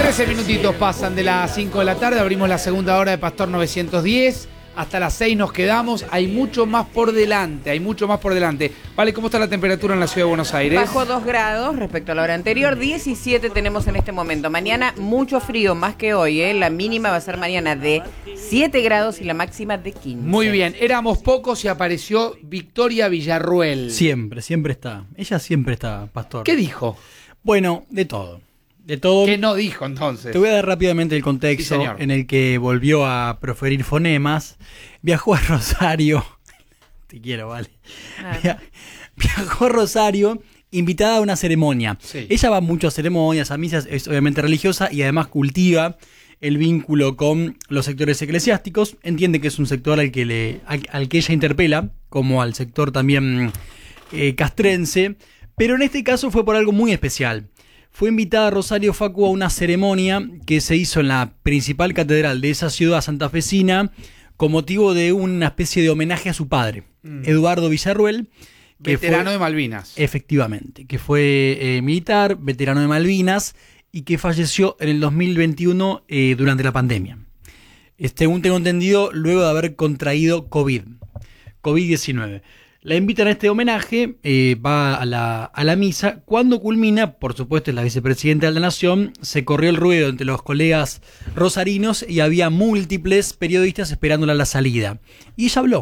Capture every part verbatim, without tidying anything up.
trece minutitos pasan de las cinco de la tarde, abrimos la segunda hora de Pastor novecientos diez. Hasta las seis nos quedamos, hay mucho más por delante, hay mucho más por delante. Vale, ¿cómo está la temperatura en la ciudad de Buenos Aires? Bajo dos grados respecto a la hora anterior, diecisiete tenemos en este momento. Mañana mucho frío, más que hoy, ¿eh? La mínima va a ser mañana de siete grados y la máxima de quince. Muy bien, éramos pocos y apareció Victoria Villarruel. Siempre, siempre está. Ella siempre está, Pastor. ¿Qué dijo? Bueno, de todo. De todo. ¿Qué no dijo entonces? Te voy a dar rápidamente el contexto Sí, en el que volvió a proferir fonemas. Viajó a Rosario. Te quiero, vale. Ah. Via- Viajó a Rosario, invitada a una ceremonia. Sí. Ella va mucho a ceremonias, a misas, es obviamente religiosa y además cultiva el vínculo con los sectores eclesiásticos. Entiende que es un sector al que, le, al, al que ella interpela, como al sector también eh, castrense. Pero en este caso fue por algo muy especial. Fue invitada a Rosario, Facu, a una ceremonia que se hizo en la principal catedral de esa ciudad santafesina con motivo de una especie de homenaje a su padre, mm. Eduardo Villarruel. Que veterano fue, de Malvinas. Efectivamente, que fue eh, militar, veterano de Malvinas y que falleció en el dos mil veintiuno eh, durante la pandemia. Según tengo entendido, luego de haber contraído COVID, COVID diecinueve. La invitan a este homenaje, eh, va a la, a la misa. Cuando culmina, por supuesto es la vicepresidenta de la Nación, se corrió el ruido entre los colegas rosarinos y había múltiples periodistas esperándola a la salida. Y ella habló.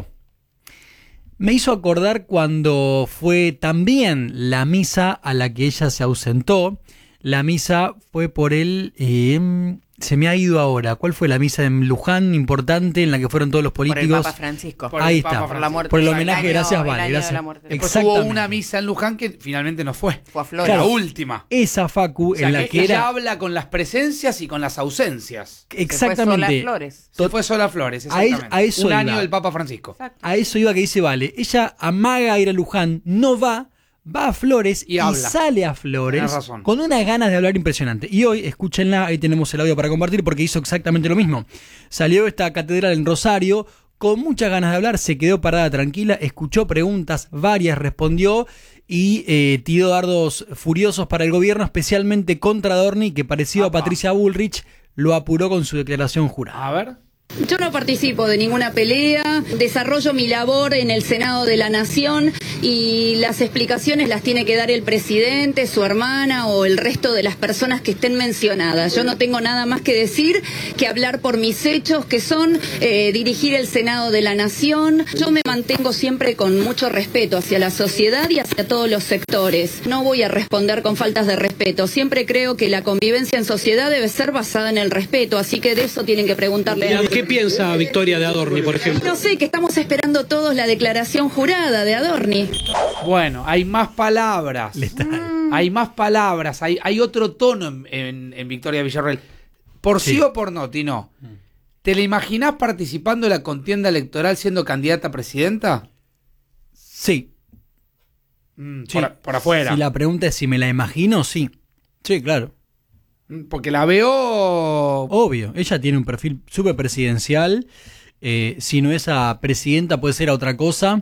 Me hizo acordar cuando fue también la misa a la que ella se ausentó. La misa fue por el... Eh, se me ha ido ahora. ¿Cuál fue la misa en Luján importante en la que fueron todos los políticos? Por el Papa Francisco. Por Ahí el está. Papa Por la muerte. Por el el homenaje, año- gracias, el Vale. año de Gracias. la muerte. Después hubo una misa en Luján que finalmente no fue. Fue a Flores. La Claro. última. Esa Facu O sea, en la que que ella era... habla con las presencias y con las ausencias. Exactamente. Se fue sola a Flores. Se fue sola a Flores, A es- exactamente. a eso Un iba. año del Papa Francisco. Exacto. A eso iba que dice Vale. Ella amaga ir a Luján, no va, va a Flores Y y, habla. sale a Flores Tenés razón. con unas ganas de hablar impresionante. Y hoy, escúchenla, ahí tenemos el audio para compartir porque hizo exactamente lo mismo. Salió de esta catedral en Rosario con muchas ganas de hablar, se quedó parada tranquila, escuchó preguntas, varias respondió y eh, tiró dardos furiosos para el gobierno, especialmente contra Adorni, que parecido Apa. a Patricia Bullrich, lo apuró con su declaración jurada. A ver. Yo no participo de ninguna pelea, desarrollo mi labor en el Senado de la Nación y las explicaciones las tiene que dar el presidente, su hermana o el resto de las personas que estén mencionadas. Yo no tengo nada más que decir que hablar por mis hechos, que son eh, dirigir el Senado de la Nación. Yo me mantengo siempre con mucho respeto hacia la sociedad y hacia todos los sectores. No voy a responder con faltas de respeto. Siempre creo que la convivencia en sociedad debe ser basada en el respeto, así que de eso tienen que preguntarle a... ¿Qué piensa Victoria de Adorni, por ejemplo? No sé, que estamos esperando todos la declaración jurada de Adorni. Bueno, hay más palabras. Letal. Hay más palabras. Hay, hay otro tono en, en- en Victoria Villarreal. Por sí. Sí. o por no, Tino. ¿Te la imaginás participando en la contienda electoral siendo candidata a presidenta? Sí. Mm, Sí. por, por afuera. Si la pregunta es si me la imagino, sí. Sí, claro. Mm, Porque la veo... Obvio. Ella tiene un perfil súper presidencial. Eh, si no es a presidenta, puede ser a otra cosa.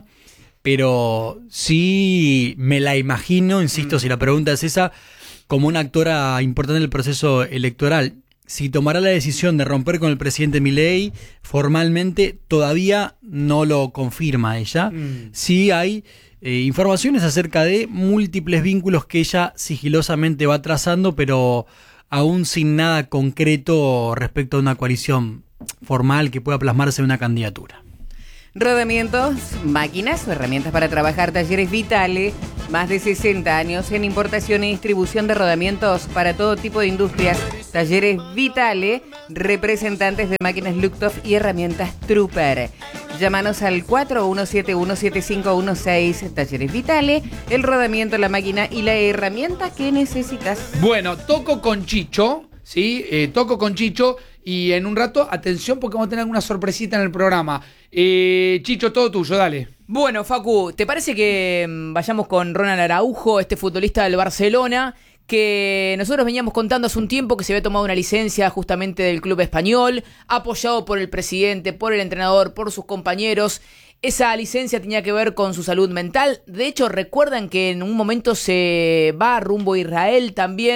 Pero sí me la imagino, insisto, Mm. si la pregunta es esa, como una actora importante en el proceso electoral. Si tomará la decisión de romper con el presidente Milei, formalmente todavía no lo confirma ella. Mm. Sí hay eh, informaciones acerca de múltiples vínculos que ella sigilosamente va trazando, pero aún sin nada concreto respecto a una coalición formal que pueda plasmarse en una candidatura. Rodamientos, máquinas o herramientas para trabajar. Talleres Vitale, más de sesenta años en importación y distribución de rodamientos para todo tipo de industrias. Talleres Vitale, representantes de máquinas Lucktoff y herramientas Trooper. Llámanos al cuatro uno siete uno siete cinco uno seis. Talleres Vitale, el rodamiento, la máquina y la herramienta que necesitas. Bueno, toco con Chicho, ¿sí? Eh, toco con Chicho y en un rato, atención porque vamos a tener alguna sorpresita en el programa. Eh, Chicho, todo tuyo, dale. Bueno, Facu, ¿te parece que mm, vayamos con Ronald Araujo, este futbolista del Barcelona, que nosotros veníamos contando hace un tiempo que se había tomado una licencia justamente del club español, apoyado por el presidente, por el entrenador, por sus compañeros? Esa licencia tenía que ver con su salud mental. De hecho, recuerdan que en un momento se va rumbo a Israel también.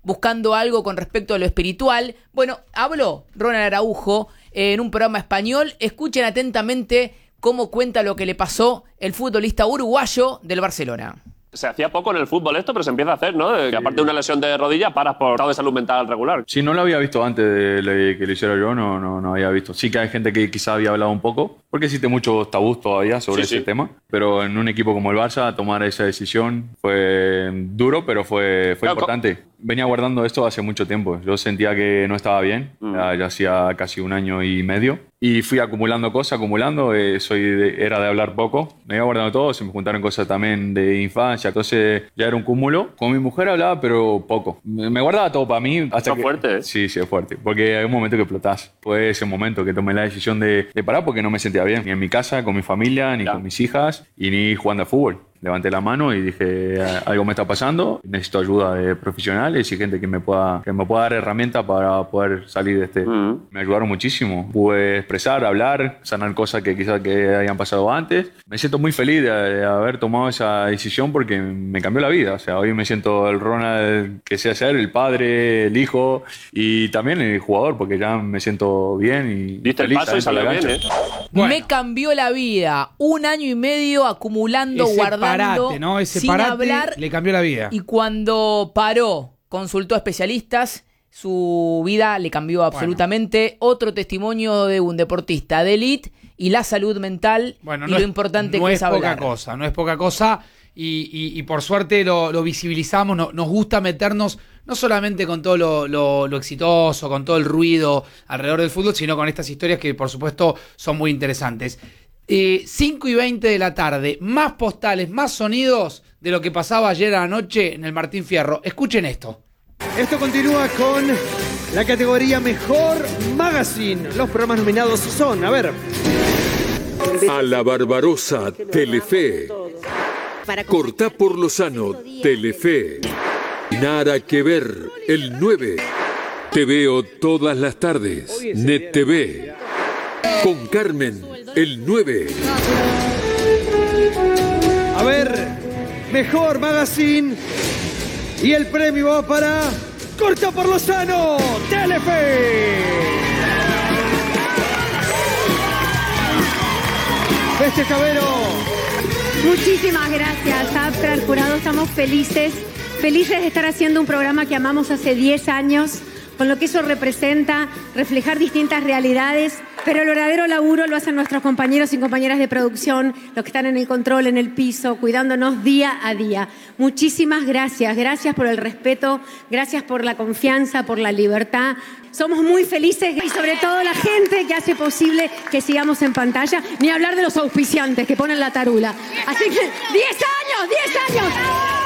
buscando algo con respecto a lo espiritual. Bueno, habló Ronald Araujo eh, en un programa español. Escuchen atentamente cómo cuenta lo que le pasó el futbolista uruguayo del Barcelona. Se hacía poco en el fútbol esto, pero se empieza a hacer, ¿no? Que aparte de una lesión de rodilla, paras por estado de salud mental regular. Sí, no lo había visto antes de le- que lo hiciera yo, no, no, no había visto. Sí que hay gente que quizá había hablado un poco, porque existe muchos tabús todavía sobre Sí, ese sí. tema, pero en un equipo como el Barça tomar esa decisión fue duro, pero fue, fue Claro, importante. Venía guardando esto hace mucho tiempo. Yo sentía que no estaba bien, Mm. ya, ya hacía casi un año y medio, y fui acumulando cosas, acumulando, eh, soy de- era de hablar poco, me iba guardando todo, se me juntaron cosas también de infancia, entonces ya era un cúmulo. Con mi mujer hablaba, pero poco. Me, me guardaba todo para mí. Hasta Está que, fuerte, ¿eh? Sí, sí, es fuerte, porque hay un momento que explotás. Fue ese momento que tomé la decisión de, de parar porque no me sentía bien, ni en mi casa, con mi familia, ni Ya. con mis hijas, y ni jugando al fútbol. Levanté la mano y dije, algo me está pasando, necesito ayuda de profesionales y gente que me pueda, que me pueda dar herramientas para poder salir de este. Mm. Me ayudaron muchísimo. Pude expresar, hablar, sanar cosas que quizás que hayan pasado antes. Me siento muy feliz de, de haber tomado esa decisión porque me cambió la vida. O sea, hoy me siento el Ronald que sé ser, el padre, el hijo y también el jugador porque ya me siento bien y Diste el feliz paso y adentro de la salió bien, cancha. ¿eh? Bueno. Me cambió la vida. Un año y medio acumulando, Ese guardando, parate, ¿no? Ese sin parate hablar. le cambió la vida. Y cuando paró, consultó a especialistas, su vida le cambió absolutamente. Otro testimonio de un deportista de élite y la salud mental Bueno, y no lo es- importante no que es es poca hablar. cosa, no es poca cosa y, y- y por suerte lo, lo visibilizamos, no- nos gusta meternos no solamente con todo lo, lo- lo exitoso, con todo el ruido alrededor del fútbol, sino con estas historias que por supuesto son muy interesantes. Eh, cinco y veinte de la tarde, más postales, más sonidos de lo que pasaba ayer a la noche en el Martín Fierro. Escuchen esto. Esto continúa con la categoría Mejor Magazine. Los programas nominados son, a ver, A la Barbarosa, Telefe. Cortá por Lozano, Telefe. Nada que ver, el nueve. Te veo todas las tardes, Net T V. Con Carmen, el nueve. a ver, Mejor Magazine. Y el premio va para Corta por Lozano, Telefe. Este Cabero. Muchísimas gracias, Aptra, al jurado. Estamos felices, felices de estar haciendo un programa que amamos hace diez años, con lo que eso representa, reflejar distintas realidades, pero el verdadero laburo lo hacen nuestros compañeros y compañeras de producción, los que están en el control, en el piso, cuidándonos día a día. Muchísimas gracias, gracias por el respeto, gracias por la confianza, por la libertad. Somos muy felices y sobre todo la gente que hace posible que sigamos en pantalla, ni hablar de los auspiciantes que ponen la tarula. Así que diez años, diez años.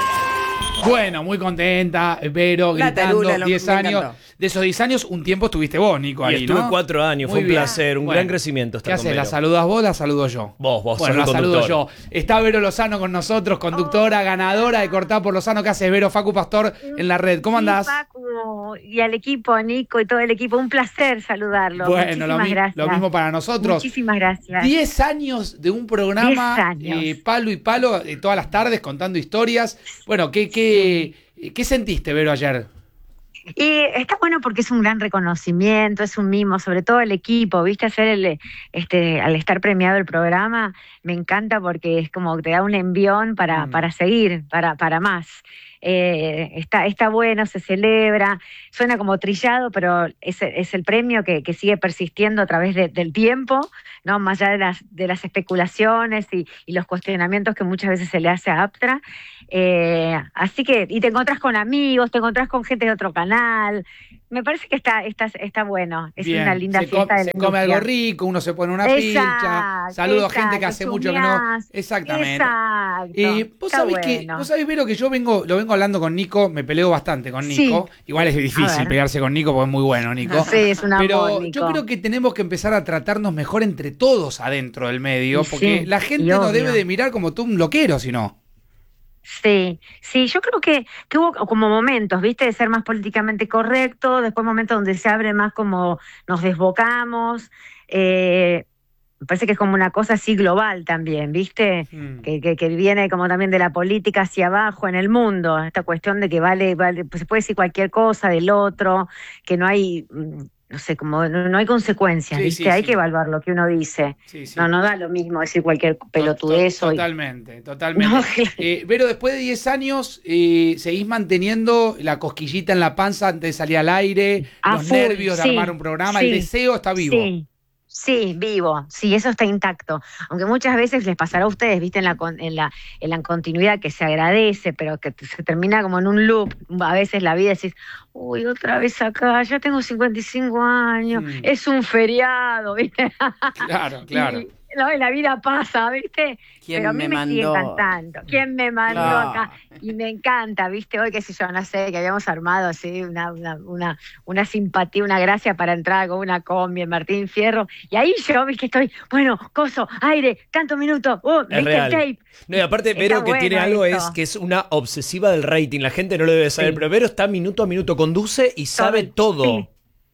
Bueno, muy contenta, Vero, La gritando, tarula, lo- diez me años. encantó. De esos diez años, un tiempo estuviste vos, Nico, Y ahí, estuve ¿no? cuatro años, Muy fue un bien. placer, un Bueno, gran crecimiento estar ¿qué con haces? ¿La Vero. saludas vos, la saludo yo? Vos, vos, Bueno, sos la el saludo yo. conductor. Está Vero Lozano con nosotros, conductora, ganadora de Cortá por Lozano. ¿Qué haces, Vero? Facu Pastor en la red. ¿Cómo andás? Sí, Paco, y al equipo, a Nico y todo el equipo, un placer saludarlo. Bueno, lo, Muchísimas mi- gracias. lo mismo para nosotros. Muchísimas gracias. Diez años de un programa, Diez años. eh, palo y palo, eh, todas las tardes contando historias. Bueno, ¿qué, qué, ¿qué sentiste, Vero, ayer? Y está bueno porque es un gran reconocimiento, es un mimo, sobre todo el equipo, viste, hacer el, este, al estar premiado el programa, me encanta porque es como que te da un envión para, Mm. para seguir, para, para más. Eh, está, está bueno, se celebra, suena como trillado, pero es, es el premio que, que sigue persistiendo a través de- del tiempo, ¿no? Más allá de las, de las especulaciones y, y los cuestionamientos que muchas veces se le hace a Aptra. Eh, así que, y te encontrás con amigos, te encontrás con gente de otro canal. Me parece que está, está, está bueno. Es Bien, una linda se fiesta come, de la se come algo industria. rico, uno se pone una Exacto, pincha, saludo a gente que hace exacto, mucho que no. chumeás. Exactamente. Exacto. Eh, vos Está sabés que, bueno. vos sabés, Vero, que yo vengo, lo vengo hablando con Nico, me peleo bastante con Nico. Igual es A difícil ver. pelearse con Nico porque es muy bueno, Nico. Sí, es un amor, Pero Nico. yo creo que tenemos que empezar a tratarnos mejor entre todos adentro del medio, Y porque sí, la gente y no obvio. debe de mirar como tú un loquero, sino. Sí, sí, yo creo que, que hubo como momentos, ¿viste? De ser más políticamente correcto, después momentos donde se abre más como nos desbocamos. Eh, Me parece que es como una cosa así global también, ¿viste? Mm. Que, que, que viene como también de la política hacia abajo en el mundo, esta cuestión de que vale, vale pues se puede decir cualquier cosa del otro, que no hay, no sé, como no, no hay consecuencias, sí, ¿viste? Sí, hay sí. que evaluar lo que uno dice. Sí, sí. No, no da lo mismo decir cualquier pelotudez. Totalmente, y... totalmente. No, eh, pero después de diez años, eh, ¿seguís manteniendo la cosquillita en la panza antes de salir al aire? A los full, nervios de sí, armar un programa, sí, el deseo está vivo. Sí. Sí, vivo, sí, eso está intacto. Aunque muchas veces les pasará a ustedes, viste, en la, en la, en la continuidad que se agradece, pero que se termina como en un loop. A veces la vida decís, uy, otra vez acá, ya tengo cincuenta y cinco años, mm. es un feriado, ¿viste? Claro, claro. Y, no, la vida pasa, ¿viste? Pero a mí me, me sigue encantando. ¿Quién me mandó no. acá? Y me encanta, ¿viste? Hoy, qué sé yo, no sé, que habíamos armado así una, una, una, una simpatía, una gracia para entrar con una combi en Martín Fierro. Y ahí yo, ¿viste? Estoy, bueno, coso, aire, tanto minuto, uh, ¿viste el tape? No, y aparte, Vero, que bueno tiene algo esto. Es que es una obsesiva del rating. La gente no lo debe saber, sí. pero Vero está minuto a minuto, conduce y sabe todo. todo.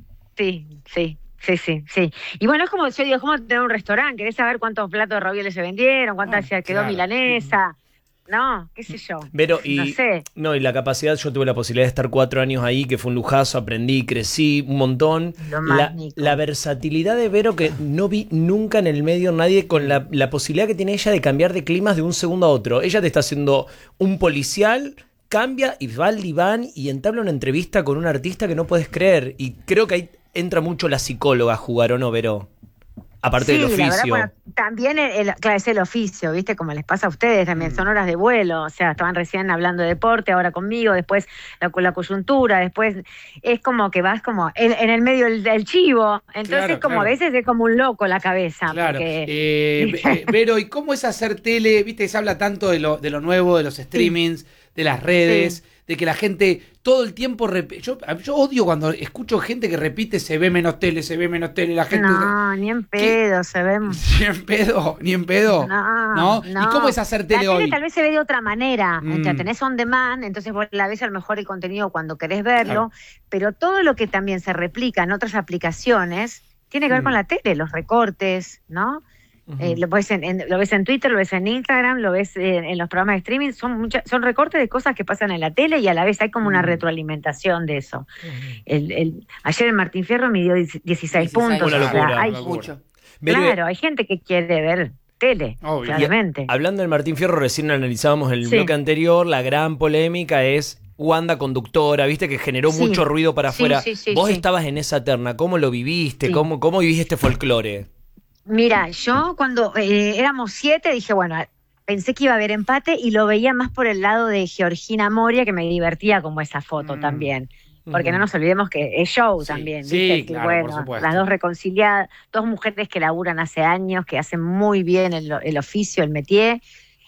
Sí, sí, sí. Sí, sí, sí. Y bueno, es como, yo digo, es como tener un restaurante, querés saber cuántos platos de ravioles se vendieron, cuántas oh, se quedó claro. milanesa, ¿no? ¿Qué sé yo? Pero, y, no sé. No, y la capacidad, yo tuve la posibilidad de estar cuatro años ahí, que fue un lujazo, aprendí, crecí un montón. Lo más la, Nico. la versatilidad de Vero, que no vi nunca en el medio nadie con la, la posibilidad que tiene ella de cambiar de climas de un segundo a otro. Ella te está haciendo un policial, cambia y va al diván y entabla una entrevista con un artista que no puedes creer. Y creo que hay entra mucho la psicóloga a jugar, ¿o no, Vero? Aparte sí, del oficio. La verdad, bueno, también, el, el, claro, es el oficio, ¿viste? Como les pasa a ustedes, también mm. son horas de vuelo, o sea, estaban recién hablando de deporte, ahora conmigo, después la, la coyuntura, después es como que vas como en, en el medio del, del chivo, entonces claro, como claro. a veces es como un loco la cabeza. Claro, porque... eh, eh, Vero, ¿y cómo es hacer tele? ¿Viste? Se habla tanto de lo, de lo nuevo, de los streamings, sí. de las redes... Sí. de que la gente todo el tiempo... Rep... Yo, yo odio cuando escucho gente que repite se ve menos tele, se ve menos tele, la gente... No, ni en pedo, ¿qué? Se ve... Ni en pedo, ni en pedo. No, ¿no? no. ¿Y cómo es hacer tele la hoy? Tele tal vez se ve de otra manera. Mm. O sea, tenés on demand, entonces vos la ves a lo mejor el contenido cuando querés verlo, claro. pero todo lo que también se replica en otras aplicaciones tiene que ver mm. con la tele, los recortes, ¿no? Uh-huh. Eh, lo, ves en, en, lo ves en Twitter, lo ves en Instagram, lo ves en, en los programas de streaming, son mucha, son recortes de cosas que pasan en la tele y a la vez hay como una uh-huh. retroalimentación de eso. Uh-huh. El, el, ayer el Martín Fierro midió dieciséis puntos. Una locura, o sea, hay, una locura. Claro, hay gente que quiere ver tele, oh, claramente. Y, hablando del Martín Fierro, recién analizábamos el sí. bloque anterior, la gran polémica es Wanda conductora, viste que generó sí. mucho ruido para sí, afuera. Sí, sí, Vos sí. estabas en esa terna, ¿cómo lo viviste? Sí. ¿Cómo, ¿Cómo viviste este folclore? Mira, yo cuando eh, éramos siete dije, bueno, pensé que iba a haber empate y lo veía más por el lado de Georgina Moria, que me divertía como esa foto mm. también. Porque mm. no nos olvidemos que es show sí, también, ¿viste? Sí, que, claro, bueno, por supuesto. Las dos reconciliadas, dos mujeres que laburan hace años, que hacen muy bien el, el oficio, el métier.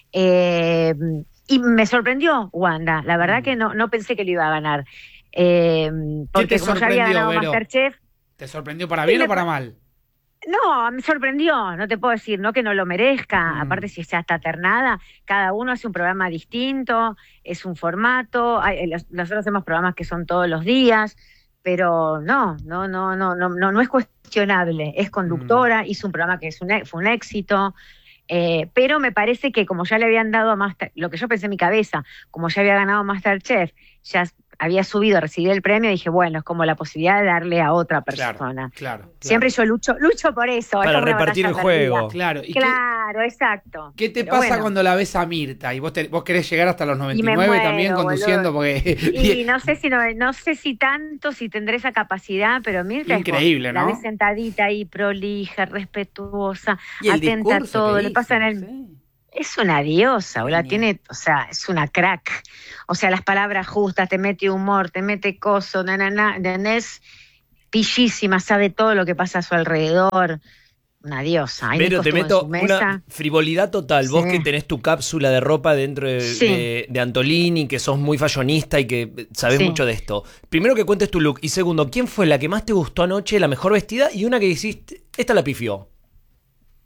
Eh, y me sorprendió Wanda, la verdad mm. que no, no pensé que lo iba a ganar. Eh, porque ¿Qué te como ya había ganado Vero? Masterchef... ¿Te sorprendió para bien o para mal? No, me sorprendió, no te puedo decir, no que no lo merezca, mm. aparte si ya está ternada, cada uno hace un programa distinto, es un formato, hay, los, nosotros hacemos programas que son todos los días, pero no, no, no, no, no, no, no es cuestionable, es conductora, mm. hizo un programa que es un, fue un éxito, eh, pero me parece que como ya le habían dado a Master, lo que yo pensé en mi cabeza, como ya había ganado Masterchef, ya había subido a recibir el premio, dije, bueno, es como la posibilidad de darle a otra persona. Claro, claro, claro. Siempre yo lucho lucho por eso. Para repartir el juego. Claro, ¿y claro, qué, exacto. ¿Qué te Pero pasa bueno. cuando la ves a Mirta? ¿Y vos, te, vos querés llegar hasta los noventa y nueve muero, también conduciendo? Porque y no sé si no, no sé si tanto, si tendré esa capacidad, pero Mirta increíble, es, ¿no? La ves sentadita ahí, prolija, respetuosa, y el atenta a todo, le dice, pasa en el... Sí. Es una diosa, ¿verdad? Tiene, o sea, es una crack. O sea, las palabras justas, te mete humor, te mete coso, na, na, na, na, es pillísima, sabe todo lo que pasa a su alrededor. Una diosa. Ahí pero te meto una frivolidad total. Sí. Vos que tenés tu cápsula de ropa dentro de, sí. de, de Antolini, que sos muy fashionista y que sabés sí. mucho de esto. Primero que cuentes tu look. Y segundo, ¿quién fue la que más te gustó anoche, la mejor vestida? Y una que hiciste, esta la pifió.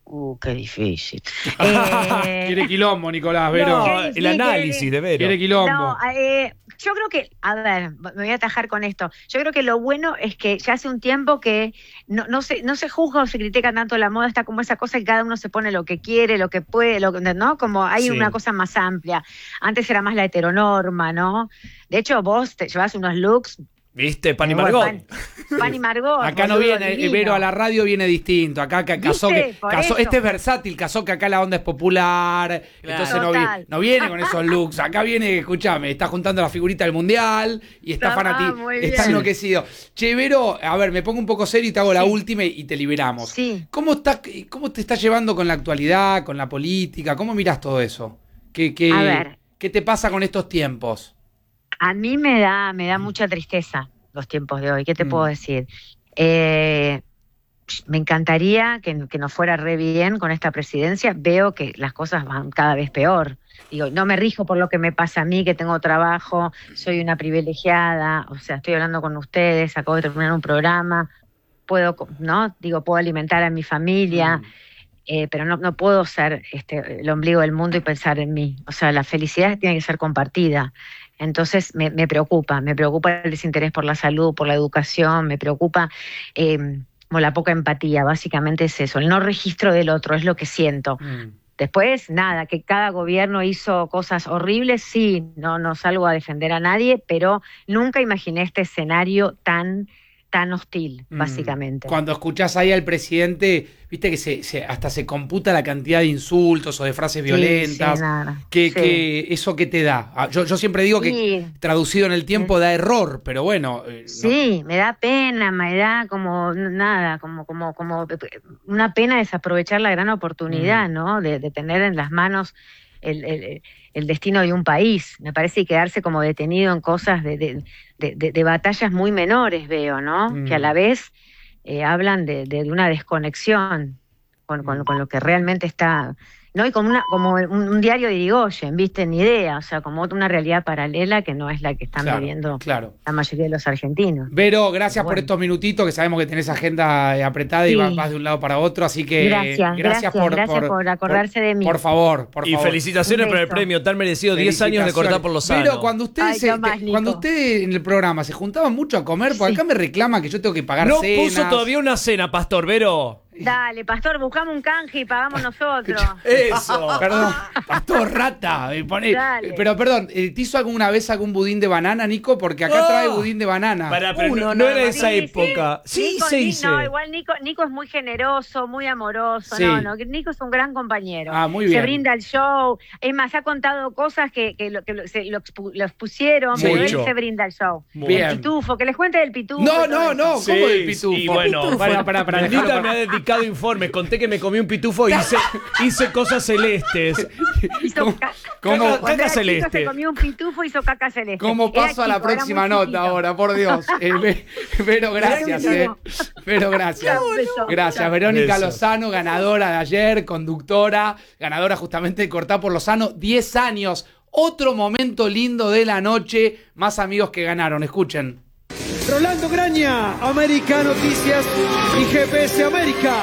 Uh, qué difícil. Eh... Quiere quilombo, Nicolás, Vero. No, el análisis de Vero. Quiere quilombo. No, eh, yo creo que, a ver, me voy a atajar con esto. Yo creo que lo bueno es que ya hace un tiempo que no, no, se, no se juzga o se critica tanto la moda, está como esa cosa que cada uno se pone lo que quiere, lo que puede, lo, ¿no? Como hay sí. una cosa más amplia. Antes era más la heteronorma, ¿no? De hecho, vos te llevas unos looks... ¿Viste? Pan y Margot. Pan, pan y Margot. Acá no viene, divino. Vero a la radio viene distinto. Acá casó que. Casó, este es versátil, casó que acá la onda es popular. Claro. Entonces no, vi, no viene con esos looks. Acá viene, escúchame, está juntando la figurita del mundial y está ah, fanático. Está enloquecido. Che, Vero, a ver, me pongo un poco serio y te hago sí. la última y te liberamos. Sí. ¿Cómo, está, ¿Cómo te está llevando con la actualidad, con la política? ¿Cómo mirás todo eso? ¿Qué, qué, a ver. ¿Qué te pasa con estos tiempos? A mí me da, me da mucha tristeza los tiempos de hoy. ¿Qué te mm. puedo decir? Eh, me encantaría que, que nos fuera re bien con esta presidencia. Veo que las cosas van cada vez peor. Digo, no me rijo por lo que me pasa a mí, que tengo trabajo, soy una privilegiada, o sea, estoy hablando con ustedes, acabo de terminar un programa, puedo, ¿no? Digo, puedo alimentar a mi familia. Mm. Eh, pero no, no puedo ser este, el ombligo del mundo y pensar en mí. O sea, la felicidad tiene que ser compartida. Entonces me, me preocupa, me preocupa el desinterés por la salud, por la educación, me preocupa eh, como la poca empatía, básicamente es eso, el no registro del otro, es lo que siento. Mm. Después, nada, que cada gobierno hizo cosas horribles, sí, no, no salgo a defender a nadie, pero nunca imaginé este escenario tan... tan hostil, básicamente. Cuando escuchás ahí al presidente, viste que se, se hasta se computa la cantidad de insultos o de frases sí, violentas. Sí, nada. Que, sí. que ¿Eso qué te da? Yo, yo siempre digo que sí. traducido en el tiempo da error, pero bueno. Eh, sí, no. me da pena, me da como nada, como, como, como una pena desaprovechar la gran oportunidad, mm. ¿no? De, de tener en las manos el, el, el destino de un país. Me parece que quedarse como detenido en cosas de, de, de, de, de batallas muy menores, veo, ¿no? Mm. Que a la vez eh, hablan de, de, de una desconexión con, con, con lo que realmente está... ¿no? Y como, una, como un, un diario de Irigoyen, ¿viste? Ni idea, o sea, como una realidad paralela que no es la que están claro, viviendo claro. la mayoría de los argentinos. Vero, gracias bueno. por estos minutitos, que sabemos que tenés agenda apretada sí. y vas, vas de un lado para otro, así que gracias, gracias, gracias, por, gracias por, por acordarse por, de mí. Por favor, por y favor. Y felicitaciones por el premio tan merecido, diez años de Cortar por los Sanos. Pero cuando ustedes, se, más, cuando ustedes en el programa se juntaban mucho a comer, porque sí. acá me reclama que yo tengo que pagar no cenas. No puso todavía una cena, Pastor, Vero. Dale, Pastor, buscamos un canje y pagamos nosotros. Eso. Perdón, Pastor, rata. Pone, pero perdón, ¿te hizo alguna vez algún budín de banana, Nico? Porque acá oh. trae budín de banana. Para, pero Uno, no, no era esa sí, época. Sí, Nico, se hizo. No, igual Nico, Nico es muy generoso, muy amoroso. Sí. No, no, Nico es un gran compañero. Ah, muy bien. Se brinda el show. Es más, ha contado cosas que, que, lo, que lo, se, lo, lo expusieron, sí. pero él se brinda el show. Muy el bien. pitufo, que les cuente del pitufo. No, no, no, sí, ¿cómo del pitufo? Y bueno, pitufo. para, para, para. Nita me ha dedicado informes. Conté que me comí un pitufo y hice, hice cosas celestes. Hizo ¿Cómo? Caca, caca celeste. Se comió un pitufo y hizo caca celeste. ¿Cómo paso a la chico, próxima nota chiquito. Ahora? Por Dios. Eh, pero gracias, eh. Pero gracias. Gracias. Verónica Eso. Lozano, ganadora de ayer, conductora, ganadora justamente de Cortar por Lozano, diez años. Otro momento lindo de la noche. Más amigos que ganaron. Escuchen. Rolando Graña, América Noticias y G P S América.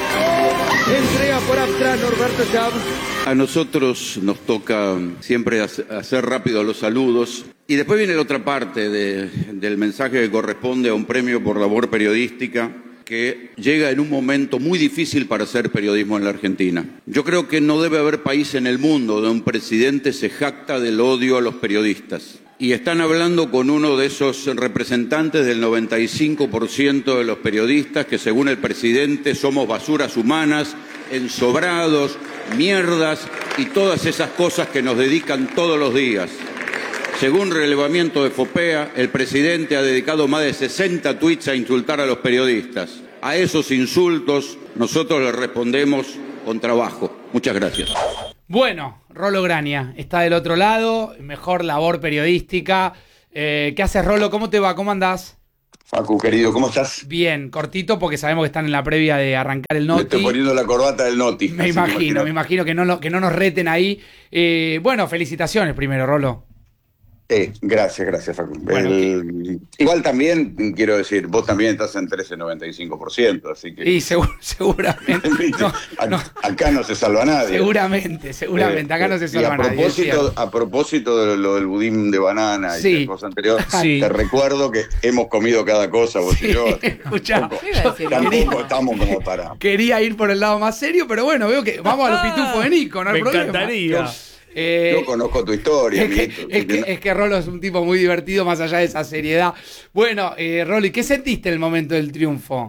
Entrega por Aptra Norberto Chab. A nosotros nos toca siempre hacer rápido los saludos. Y después viene la otra parte de, del mensaje que corresponde a un premio por labor periodística que llega en un momento muy difícil para hacer periodismo en la Argentina. Yo creo que no debe haber país en el mundo donde un presidente se jacta del odio a los periodistas. Y están hablando con uno de esos representantes del noventa y cinco por ciento de los periodistas que, según el presidente, somos basuras humanas, ensobrados, mierdas y todas esas cosas que nos dedican todos los días. Según relevamiento de Fopea, el presidente ha dedicado más de sesenta tweets a insultar a los periodistas. A esos insultos nosotros les respondemos con trabajo. Muchas gracias. Bueno, Rolo Graña está del otro lado, mejor labor periodística. Eh, ¿Qué haces, Rolo? ¿Cómo te va? ¿Cómo andás? Facu, querido, ¿cómo estás? Bien, cortito, porque sabemos que están en la previa de arrancar el Noti. Me estoy poniendo la corbata del Noti. Me imagino, me imagino que no, lo, que no nos reten ahí. Eh, bueno, felicitaciones primero, Rolo. Eh, gracias, gracias, Facu. Bueno, El- igual también, quiero decir, vos también estás en trece noventa y cinco por ciento, así que... Y seguro, seguramente. No, no. Acá no se salva nadie. Seguramente, seguramente. Acá no se Y salva a nadie. propósito, a propósito de lo del budín de banana Sí. y la cosa anterior, Sí. te recuerdo que hemos comido cada cosa, vos y yo. Escuchá, Tampoco estamos como para... quería ir por el lado más serio, pero bueno, veo que vamos a los pitufos de Nico, no hay Me problema. encantaría. Eh, Yo conozco tu historia, es, que, amiguito, es, que, es que Rolo es un tipo muy divertido más allá de esa seriedad. Bueno, eh, Rolo, ¿y qué sentiste en el momento del triunfo?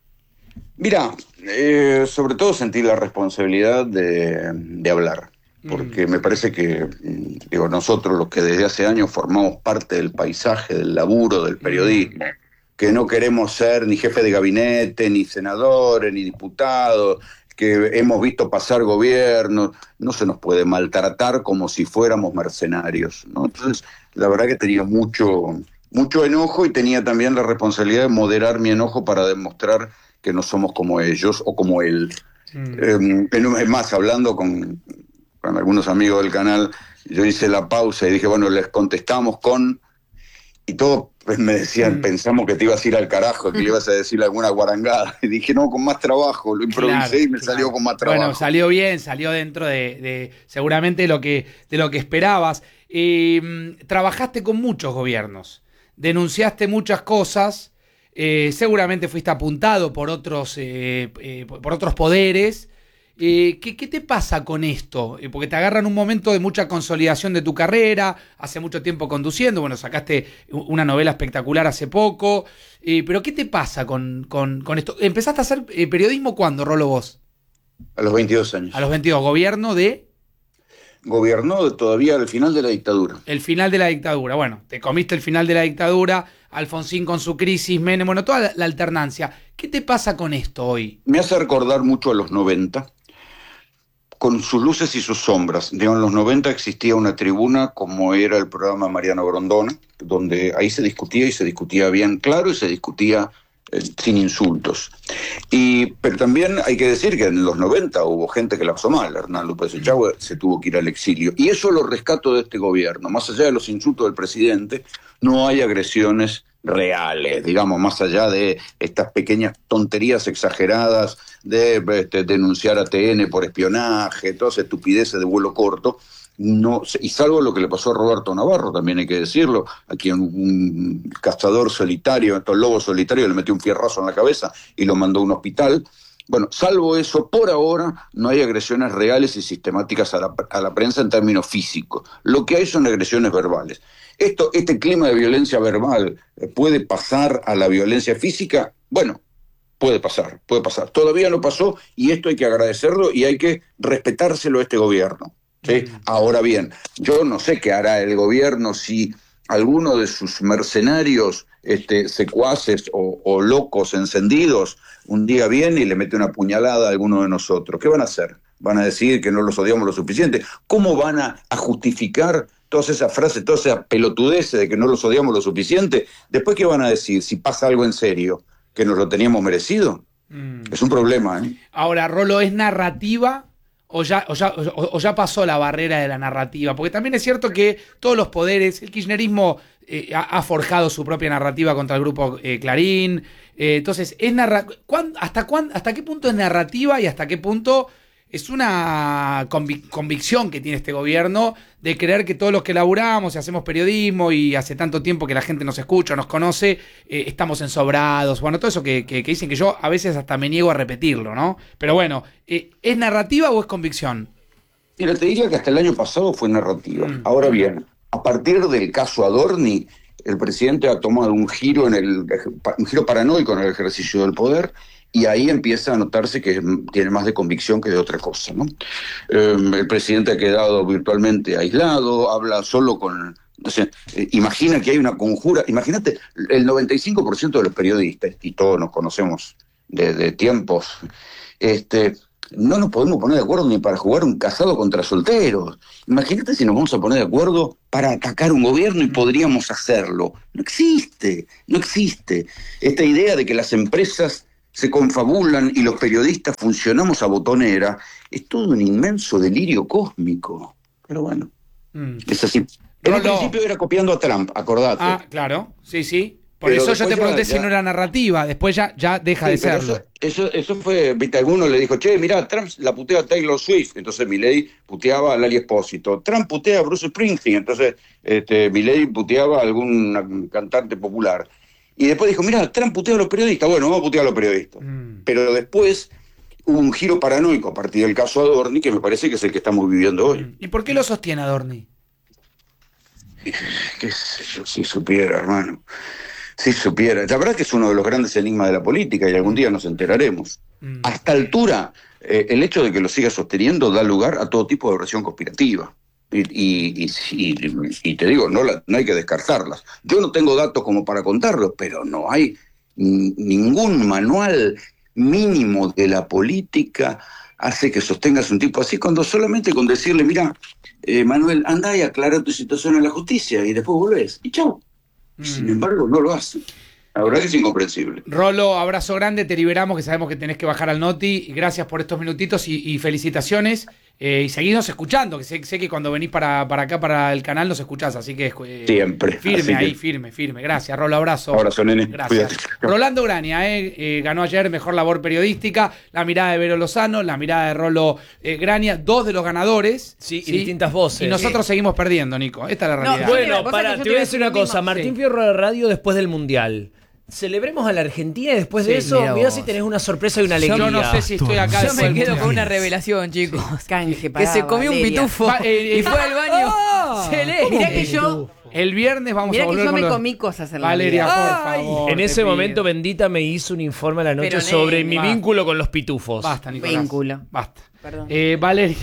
Mira, eh, sobre todo sentí la responsabilidad de, de hablar, porque me parece que, mm, digo, nosotros los que desde hace años formamos parte del paisaje, del laburo, del periodismo, que no queremos ser ni jefe de gabinete, ni senadores, ni diputados, que hemos visto pasar gobiernos, no se nos puede maltratar como si fuéramos mercenarios, ¿no? Entonces, la verdad que tenía mucho, mucho enojo y tenía también la responsabilidad de moderar mi enojo para demostrar que no somos como ellos o como él. Eh, es más, hablando con, con algunos amigos del canal, yo hice la pausa y dije, bueno, les contestamos con... Y todos pues, me decían, pensamos que te ibas a ir al carajo, que le ibas a decir alguna guarangada. Y dije, no, con más trabajo. Lo improvisé Claro, y me claro. salió con más trabajo. Bueno, salió bien, salió dentro de, de seguramente de lo que, de lo que esperabas. Eh, trabajaste con muchos gobiernos, denunciaste muchas cosas, eh, seguramente fuiste apuntado por otros, eh, eh, por otros poderes. Eh, ¿qué, ¿Qué te pasa con esto? Eh, porque te agarran un momento de mucha consolidación de tu carrera, hace mucho tiempo conduciendo, bueno, sacaste una novela espectacular hace poco, eh, pero ¿qué te pasa con, con, con esto? ¿Empezaste a hacer eh, periodismo cuándo, Rolo, vos? A los veintidós años. A los veintidós, gobierno de... Gobernó todavía al final de la dictadura. El final de la dictadura, bueno, te comiste el final de la dictadura, Alfonsín con su crisis, Menem, bueno, toda la, la alternancia. ¿Qué te pasa con esto hoy? Me hace recordar mucho a los noventa, con sus luces y sus sombras. Digo, en los noventa existía una tribuna como era el programa Mariano Grondona, donde ahí se discutía y se discutía bien claro y se discutía eh, sin insultos. Y, pero también hay que decir que en los noventa hubo gente que la pasó mal. Hernán López Echagüe se tuvo que ir al exilio. Y eso lo rescato de este gobierno. Más allá de los insultos del presidente, no hay agresiones reales, digamos, más allá de estas pequeñas tonterías exageradas de este, denunciar a T N por espionaje, todas estupideces de vuelo corto, no, y salvo lo que le pasó a Roberto Navarro, también hay que decirlo, a quien un cazador solitario, un lobo solitario, le metió un fierrazo en la cabeza y lo mandó a un hospital. Bueno, salvo eso, por ahora no hay agresiones reales y sistemáticas a la, a la prensa en términos físicos. Lo que hay son agresiones verbales. Esto, este clima de violencia verbal puede pasar a la violencia física. Bueno, puede pasar, puede pasar. Todavía no pasó y esto hay que agradecerlo y hay que respetárselo a este gobierno, ¿sí? Mm. Ahora bien, yo no sé qué hará el gobierno si alguno de sus mercenarios, este, secuaces o, o locos encendidos, un día viene y le mete una puñalada a alguno de nosotros. ¿Qué van a hacer? ¿Van a decir que no los odiamos lo suficiente? ¿Cómo van a, a justificar todas esas frases, todas esas pelotudeces de que no los odiamos lo suficiente? Después, ¿qué van a decir si pasa algo en serio? ¿Que nos lo teníamos merecido? Mm. Es un problema, ¿eh? Ahora, Rolo, ¿es narrativa o ya, o, ya, o, o ya pasó la barrera de la narrativa? Porque también es cierto que todos los poderes, el kirchnerismo eh, ha, ha forjado su propia narrativa contra el grupo eh, Clarín. Eh, entonces, ¿es narra ¿cuándo, hasta, cuándo, ¿hasta qué punto es narrativa y hasta qué punto es una convic convicción que tiene este gobierno de creer que todos los que laburamos y hacemos periodismo y hace tanto tiempo que la gente nos escucha, nos conoce, eh, estamos ensobrados? Bueno, todo eso que, que, que dicen que yo a veces hasta me niego a repetirlo, ¿no? Pero bueno, eh, ¿es narrativa o es convicción? Mira, te diría que hasta el año pasado fue narrativa. Mm. Ahora bien, a partir del caso Adorni, el presidente ha tomado un giro, en el, un giro paranoico en el ejercicio del poder. Y ahí empieza a notarse que tiene más de convicción que de otra cosa, ¿no? Eh, el presidente ha quedado virtualmente aislado, habla solo con... O sea, eh, imagina que hay una conjura. Imagínate, el noventa y cinco por ciento de los periodistas, y todos nos conocemos de, de tiempos, este, no nos podemos poner de acuerdo ni para jugar un casado contra solteros. Imagínate si nos vamos a poner de acuerdo para atacar un gobierno y podríamos hacerlo. No existe, no existe. Esta idea de que las empresas se confabulan y los periodistas funcionamos a botonera, es todo un inmenso delirio cósmico. Pero bueno, mm. es así. En un Rolo. principio era copiando a Trump, acordate. Ah, claro, sí, sí. Por Pero eso yo te después pregunté ya- si ya- no era narrativa, después ya, ya deja Sí, de pero serlo. Eso, eso, eso fue, viste, alguno le dijo, che, mirá, Trump la putea a Taylor Swift, entonces Milei puteaba a Lali Espósito. Trump putea a Bruce Springsteen, entonces este, Milei puteaba a algún cantante popular. Y después dijo, mirá, Trump putea a los periodistas, bueno, vamos a putear a los periodistas. Mm. Pero después hubo un giro paranoico a partir del caso Adorni, que me parece que es el que estamos viviendo hoy. ¿Y por qué lo sostiene Adorni? Qué sé yo, si supiera, hermano. Si supiera. La verdad que es uno de los grandes enigmas de la política y algún día nos enteraremos. Mm. A esta altura, eh, el hecho de que lo siga sosteniendo da lugar a todo tipo de versión conspirativa. Y, y, y, y- y te digo, no, la- no hay que descartarlas. Yo no tengo datos como para contarlos, pero no hay n- ningún manual mínimo de la política hace que sostengas un tipo así, cuando solamente con decirle, mira, eh, Manuel, anda y aclara tu situación en la justicia y después volvés. Y chau. Sin embargo, no lo hacen. La verdad que es incomprensible. Rolo, abrazo grande, te liberamos, que sabemos que tenés que bajar al Noti. Gracias por estos minutitos y, y felicitaciones. Eh, y seguidnos escuchando, que sé, sé que cuando venís para, para acá, para el canal, nos escuchás, así que eh, Siempre. firme Así ahí, que- firme, firme. Gracias, Rolo, abrazo. Abrazo, nene. Gracias. Cuídate. Rolando Grania, eh, eh, ganó ayer Mejor Labor Periodística, la mirada de Vero Lozano, la mirada de Rolo eh, Grania, dos de los ganadores. Sí, y distintas voces. Y nosotros Sí. seguimos perdiendo, Nico. Esta es la No, realidad. bueno, para, te voy a decir una cosa. Martín Sí. Fierro de Radio después del Mundial. Celebremos a la Argentina y después de Sí, eso, mira mirá vos. si tenés una sorpresa y una Yo alegría. no sé si estoy acá Yo después me del quedo Mundial. con una revelación, chicos. Canje Que para se comió un Valeria. pitufo Va, eh, eh, y fue al baño. Se lee. Mirá que yo, El viernes vamos mirá a que volver yo con me los- comí cosas en la Valeria, vida. por favor. En te ese pido. momento, Bendita me hizo un informe a la noche Pero, sobre nene, mi basta. vínculo con los pitufos. Basta, Nicolás. Vínculo. Basta. Perdón. Eh, Valeria.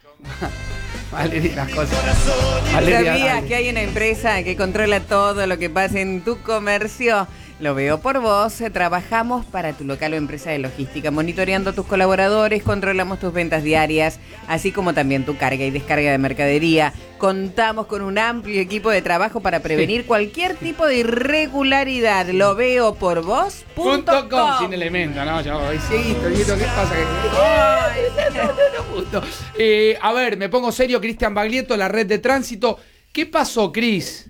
Valeria, las cosas. Valeria, ¿Sabías dale. que hay una empresa que controla todo lo que pasa en tu comercio? Lo veo por vos. Trabajamos para tu local o empresa de logística, monitoreando a tus colaboradores, controlamos tus ventas diarias, así como también tu carga y descarga de mercadería. Contamos con un amplio equipo de trabajo para prevenir cualquier tipo de irregularidad. Lo veo por vos. Punto com, sin elemento, ¿no? Yo, ay, Dieguito, Dieguito, ¿qué pasa? Que- No, no, no, punto. Eh, a ver, me pongo serio, Cristian Baglietto, la red de tránsito. ¿Qué pasó, Cris?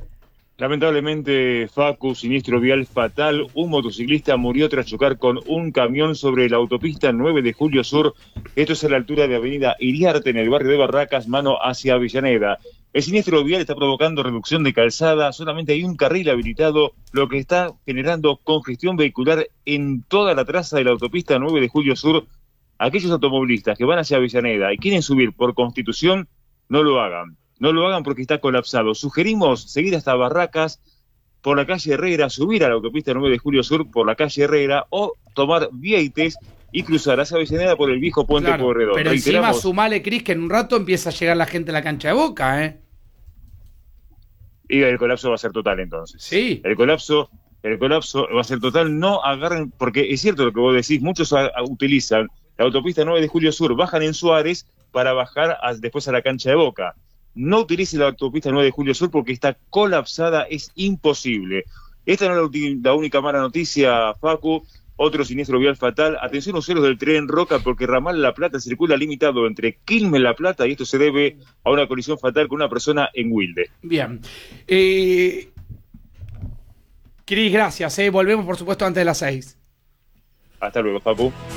Lamentablemente, Facu, siniestro vial fatal. Un motociclista murió tras chocar con un camión sobre la autopista nueve de Julio Sur. Esto es a la altura de Avenida Iriarte, en el barrio de Barracas, mano hacia Avellaneda. El siniestro vial está provocando reducción de calzada. Solamente hay un carril habilitado, lo que está generando congestión vehicular en toda la traza de la autopista nueve de Julio Sur. Aquellos automovilistas que van hacia Avellaneda y quieren subir por Constitución, no lo hagan. No lo hagan porque está colapsado. Sugerimos seguir hasta Barracas por la calle Herrera, subir a la autopista nueve de Julio Sur por la calle Herrera o tomar Vieites y cruzar hacia Avellaneda por el viejo puente Claro, Corredor. pero encima Reiteramos, sumale, Cris, que en un rato empieza a llegar la gente a la cancha de Boca, ¿eh? y el colapso va a ser total entonces. Sí. El colapso, el colapso va a ser total. No agarren, porque es cierto lo que vos decís, muchos a- a- utilizan la autopista nueve de Julio Sur, bajan en Suárez para bajar a- después a la cancha de Boca. No utilice la autopista nueve de Julio Sur porque está colapsada, es imposible. Esta no es la, ulti- la única mala noticia, Facu. Otro siniestro vial fatal. Atención usuarios del tren Roca, porque Ramal La Plata circula limitado entre Quilmes La Plata y esto se debe a una colisión fatal con una persona en Wilde. Bien. Eh, Cris, gracias, ¿eh? Volvemos, por supuesto, antes de las seis. Hasta luego, Facu.